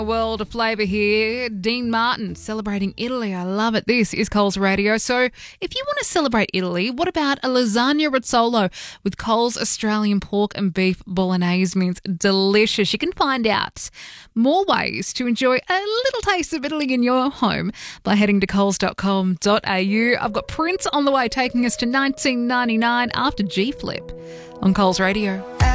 A world of flavour here. Dean Martin celebrating Italy. I love it. This is Coles Radio. So if you want to celebrate Italy, what about a lasagna rizzolo with Coles Australian pork and beef bolognese? Means delicious. You can find out more ways to enjoy a little taste of Italy in your home by heading to coles.com.au. I've got Prince on the way taking us to 1999 after G Flip on Coles Radio.